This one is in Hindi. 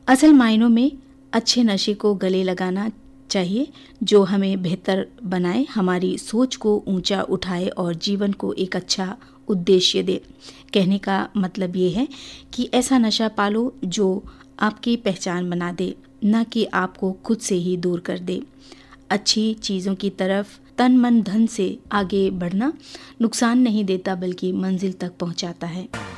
असल मायनों में अच्छे नशे को गले लगाना चाहिए जो हमें बेहतर बनाए, हमारी सोच को ऊंचा उठाए और जीवन को एक अच्छा उद्देश्य दे। कहने का मतलब ये है कि ऐसा नशा पालो जो आपकी पहचान बना दे, न कि आपको खुद से ही दूर कर दे। अच्छी चीज़ों की तरफ तन मन धन से आगे बढ़ना नुकसान नहीं देता बल्कि मंजिल तक पहुंचाता है।